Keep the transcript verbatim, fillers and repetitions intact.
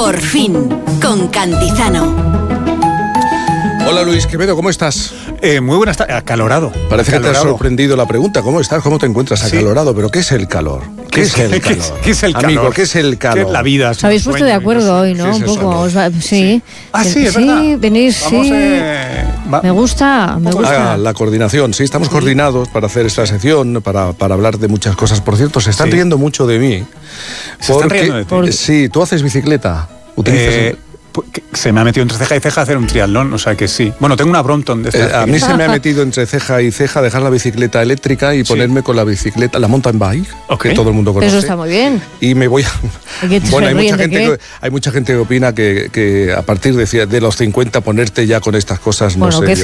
Por fin, con Cantizano. Hola Luis Quevedo, ¿cómo estás? Eh, muy buenas tardes, acalorado. Parece acalorado. que te ha sorprendido la pregunta. ¿Cómo estás? ¿Cómo te encuentras? Acalorado. Sí. ¿Pero qué es el calor? ¿Qué, ¿Qué es el ¿qué calor? Es, ¿Qué es el calor? Amigo, ¿qué es el calor? ¿Qué es la vida? Os habéis puesto de acuerdo hoy, ¿no? Un poco. Os va, sí. sí. Ah, sí, es sí, verdad. venís, Vamos, sí. Eh, va. Me gusta, me gusta. Ah, la coordinación, sí, estamos sí. coordinados para hacer esta sección, para, para hablar de muchas cosas. Por cierto, se están sí. riendo mucho de mí. ¿Se porque, están riendo de ti? Por... Sí, tú haces bicicleta. ¿Utilizas eh, el... Se me ha metido entre ceja y ceja hacer un triatlón, o sea que sí. Bueno, tengo una Brompton de eh, A mí se me ha metido entre ceja y ceja dejar la bicicleta eléctrica y sí. ponerme con la bicicleta, la mountain bike, okay. que todo el mundo conoce. Eso está muy bien. Y me voy a... Bueno, hay mucha, gente que, hay mucha gente que opina que, que a partir de, de los cincuenta ponerte ya con estas cosas, no bueno, sé. ¿qué yo.